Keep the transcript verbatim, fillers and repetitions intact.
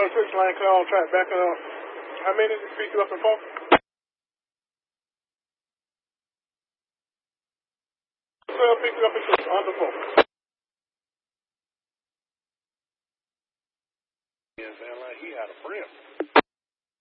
Switch line clear on track back up. How many did you speak you up and four? twelve pick you up and two, under four. Yeah, sound like he had a friend.